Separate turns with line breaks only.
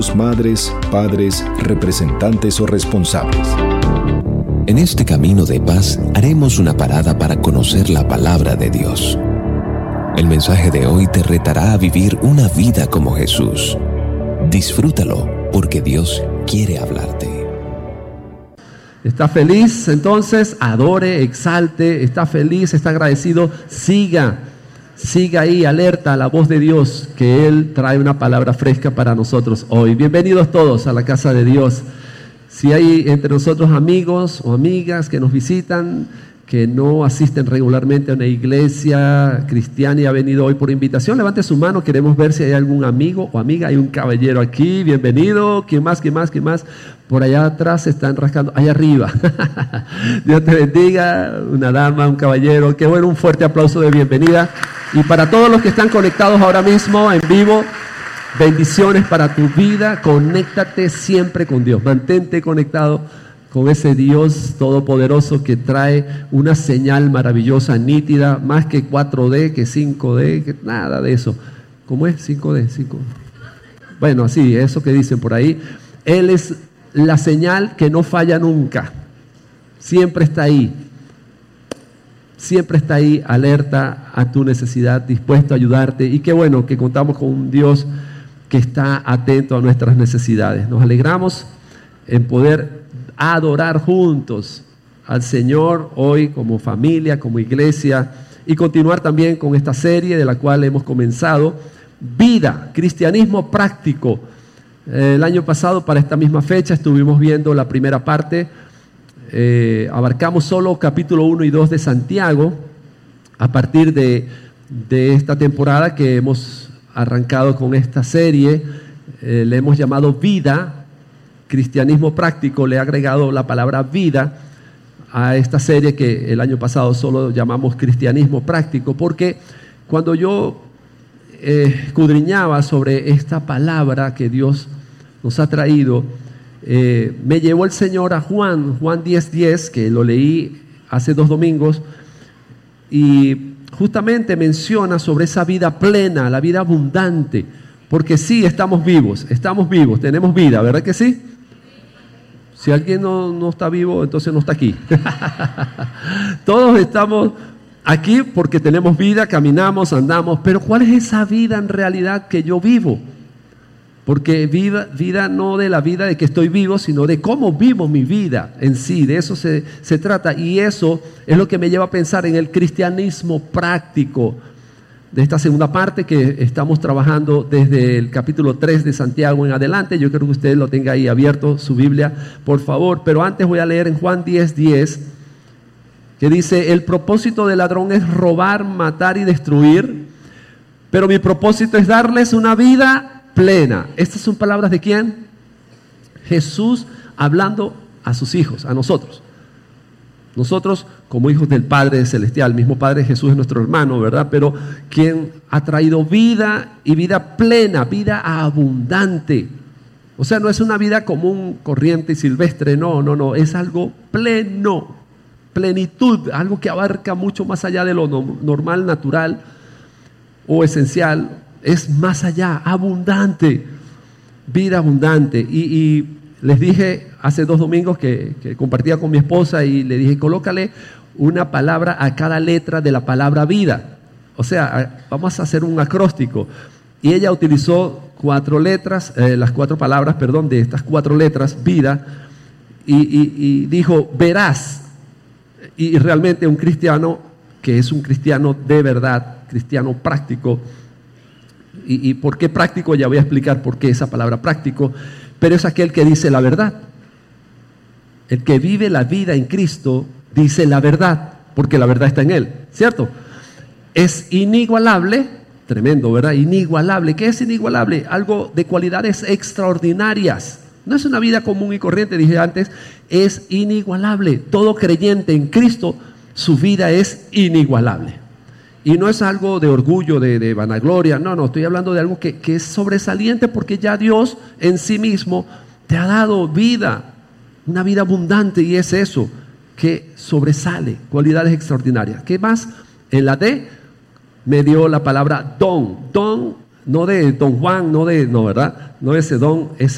Madres, padres, representantes o responsables.
En este camino de paz haremos una parada para conocer la palabra de Dios. El mensaje de hoy te retará a vivir una vida como Jesús. Disfrútalo, porque Dios quiere hablarte.
¿Está feliz? Entonces, adore, exalte, está feliz, está agradecido, siga ahí, alerta a la voz de Dios, que Él trae una palabra fresca para nosotros hoy. Bienvenidos todos a la casa de Dios. Si hay entre nosotros amigos o amigas que nos visitan, que no asisten regularmente a una iglesia cristiana y ha venido hoy por invitación, levante su mano, queremos ver si hay algún amigo o amiga. Hay un caballero aquí, bienvenido. ¿Quién más? Por allá atrás se están rascando, allá arriba. Dios te bendiga, una dama, un caballero. Qué bueno, un fuerte aplauso de bienvenida. Y para todos los que están conectados ahora mismo en vivo, bendiciones para tu vida. Conéctate siempre con Dios, mantente conectado con ese Dios todopoderoso que trae una señal maravillosa, nítida, más que 4D, que 5D, que nada de eso. ¿Cómo es? 5D, 5. Bueno, así, eso que dicen por ahí. Él es la señal que no falla nunca. Siempre está ahí. Siempre está ahí, alerta a tu necesidad, dispuesto a ayudarte. Y qué bueno que contamos con un Dios que está atento a nuestras necesidades. Nos alegramos en poder adorar juntos al Señor hoy como familia, como iglesia, y continuar también con esta serie de la cual hemos comenzado, Vida, Cristianismo Práctico. El año pasado, para esta misma fecha, estuvimos viendo la primera parte. Abarcamos solo capítulo 1 y 2 de Santiago. A partir de esta temporada que hemos arrancado con esta serie, le hemos llamado Vida, Cristianismo Práctico. Le he agregado la palabra vida a esta serie que el año pasado solo llamamos Cristianismo Práctico, porque cuando yo escudriñaba sobre esta palabra que Dios nos ha traído, me llevó el Señor a Juan 10:10, que lo leí hace 2 domingos, y justamente menciona sobre esa vida plena, la vida abundante, porque sí, estamos vivos, tenemos vida, ¿verdad que sí? Si alguien no está vivo, entonces no está aquí. Todos estamos aquí porque tenemos vida, caminamos, andamos, pero ¿cuál es esa vida en realidad que yo vivo? Porque vida no de la vida de que estoy vivo, sino de cómo vivo mi vida en sí, de eso se trata. Y eso es lo que me lleva a pensar en el cristianismo práctico de esta segunda parte que estamos trabajando desde el capítulo 3 de Santiago en adelante. Yo creo que usted lo tenga ahí abierto, su Biblia, por favor. Pero antes voy a leer en Juan 10:10, que dice: el propósito del ladrón es robar, matar y destruir, pero mi propósito es darles una vida plena. Estas son palabras de ¿quién? Jesús hablando a sus hijos, a nosotros. Nosotros como hijos del Padre Celestial, el mismo Padre Jesús es nuestro hermano, ¿verdad? Pero quien ha traído vida y vida plena, vida abundante. O sea, no es una vida común, corriente y silvestre, no, es algo pleno, plenitud, algo que abarca mucho más allá de lo normal, natural o esencial, es más allá, abundante, vida abundante. Y les dije hace 2 domingos que compartía con mi esposa y le dije, colócale una palabra a cada letra de la palabra vida. O sea, vamos a hacer un acróstico. Y ella utilizó 4 letras, las 4 palabras, de estas 4 letras, vida, y dijo, verás. Y realmente un cristiano que es un cristiano de verdad, cristiano práctico. ¿Y por qué práctico? Ya voy a explicar por qué esa palabra práctico. Pero es aquel que dice la verdad. El que vive la vida en Cristo dice la verdad, porque la verdad está en Él, ¿cierto? Es inigualable, tremendo, ¿verdad? Inigualable. ¿Qué es inigualable? Algo de cualidades extraordinarias. No es una vida común y corriente, dije antes, es inigualable. Todo creyente en Cristo, su vida es inigualable. Y no es algo de orgullo, de vanagloria, no, estoy hablando de algo que es sobresaliente, porque ya Dios en sí mismo te ha dado vida, una vida abundante, y es eso, que sobresale, cualidades extraordinarias. ¿Qué más? En la D me dio la palabra don, no de Don Juan, no, ¿verdad? No ese don, es